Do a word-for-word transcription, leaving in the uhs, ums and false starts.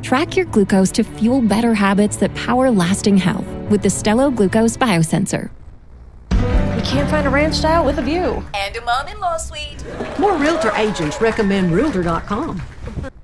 Track your glucose to fuel better habits that power lasting health with the Stelo Glucose Biosensor. You can't find a ranch style with a view. And a mom-in-law suite. More realtor agents recommend realtor dot com.